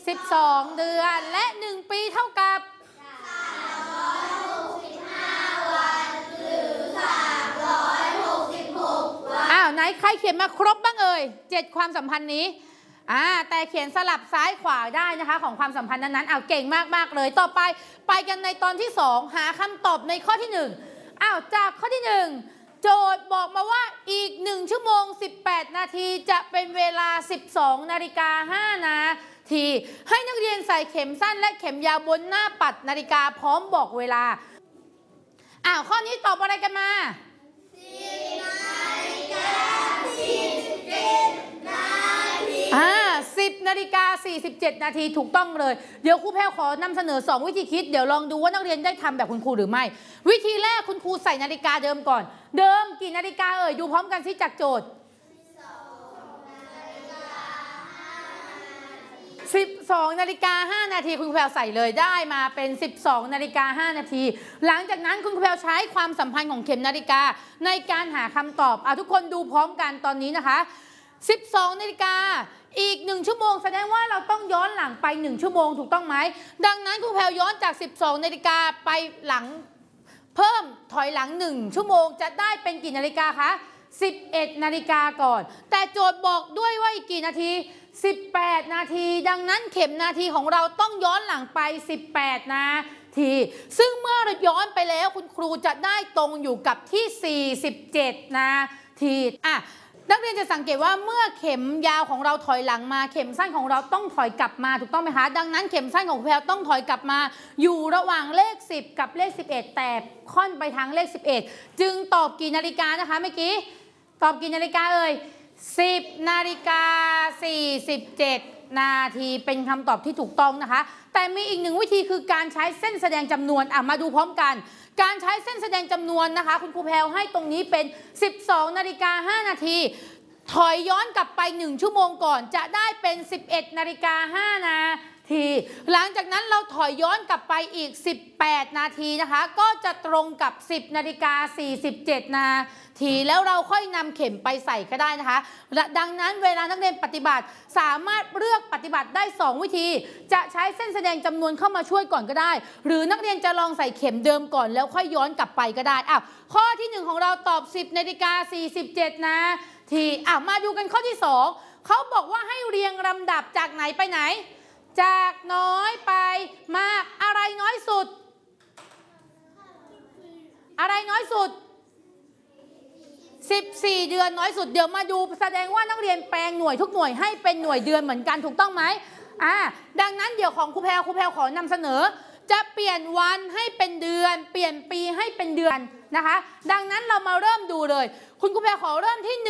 12 เดือนและ1ปีเท่ากับไหนใครเขียนมาครบบ้างเอ่ย7ความสัมพันธ์นี้แต่เขียนสลับซ้ายขวาได้นะคะของความสัมพันธ์นั้นเก่งมากๆเลยต่อไปกันในตอนที่2หาคำตอบในข้อที่1จากข้อที่1โจทย์บอกมาว่าอีก1ชั่วโมง18นาทีจะเป็นเวลา 12:05 นาทีให้นักเรียนใส่เข็มสั้นและเข็มยาวบนหน้าปัดนาฬิกาพร้อมบอกเวลาข้อนี้ตอบอะไรกันมา10 นาฬิกา 47 นาทีถูกต้องเลยเดี๋ยวครูแพรขอนำเสนอ2วิธีคิดเดี๋ยวลองดูว่านักเรียนได้ทำแบบคุณครูหรือไม่วิธีแรกคุณครูใส่นาฬิกาเดิมก่อนเดิมกี่นาฬิกาดูพร้อมกันสิจากโจทย์12 นาฬิกา 5 นาทีคุณครูแพรใส่เลยได้มาเป็น12 นาฬิกา 5 นาทีหลังจากนั้นคุณครูแพรใช้ความสัมพันธ์ของเข็มนาฬิกาในการหาคำตอบทุกคนดูพร้อมกันตอนนี้นะคะ12 นาฬิกาอีก1ชั่วโมงแสดงว่าเราต้องย้อนหลังไป1ชั่วโมงถูกต้องไหมดังนั้นครูแพรย้อนจาก12 นาฬิกาไปหลังเพิ่มถอยหลัง1ชั่วโมงจะได้เป็นกี่นาฬิกาคะ11 นาฬิกาก่อนแต่โจทย์บอกด้วยว่าอีกกี่นาที18 นาทีดังนั้นเข็มนาทีของเราต้องย้อนหลังไป18 นาทีซึ่งเมื่อเราย้อนไปแล้วคุณครูจะได้ตรงอยู่กับที่47 นาทีนักเรียนจะสังเกตว่าเมื่อเข็มยาวของเราถอยหลังมาเข็มสั้นของเราต้องถอยกลับมาถูกต้องไหมคะดังนั้นเข็มสั้นของแพรต้องถอยกลับมาอยู่ระหว่างเลข10กับเลข11แต่ค่อนไปทางเลข11จึงตอบกี่นาฬิกานะคะเมื่อกี้ตอบกี่นาฬิกา10 นาฬิกา 47 นาทีเป็นคำตอบที่ถูกต้องนะคะแต่มีอีก1วิธีคือการใช้เส้นแสดงจำนวนมาดูพร้อมกันการใช้เส้นแสดงจำนวนนะคะคุณครูแพรให้ตรงนี้เป็น12 นาฬิกา 5 นาทีถอยย้อนกลับไป1ชั่วโมงก่อนจะได้เป็น11 นาฬิกา 5 นาทีหลังจากนั้นเราถอยย้อนกลับไปอีก18 นาทีนะคะก็จะตรงกับ10 นาฬิกา 47 นาทีแล้วเราค่อยนำเข็มไปใส่ก็ได้นะคะดังนั้นเวลานักเรียนปฏิบัติสามารถเลือกปฏิบัติได้2วิธีจะใช้เส้นแสดงจำนวนเข้ามาช่วยก่อนก็ได้หรือนักเรียนจะลองใส่เข็มเดิมก่อนแล้วค่อยย้อนกลับไปก็ได้ข้อที่1ของเราตอบ10 นาฬิกา 47 นาทีมาดูกันข้อที่2เขาบอกว่าให้เรียงลำดับจากไหนไปไหนจากน้อยไปมากอะไรน้อยสุดอะไรน้อยสุด14 เดือนน้อยสุดเดี๋ยวมาดูแสดงว่านักเรียนแปลงหน่วยทุกหน่วยให้เป็นหน่วยเดือนเหมือนกันถูกต้องไหมดังนั้นเดี๋ยวของครูแพรขอนำเสนอจะเปลี่ยนวันให้เป็นเดือนเปลี่ยนปีให้เป็นเดือนนะคะดังนั้นเรามาเริ่มดูเลยคุณครูแพรขอเริ่มที่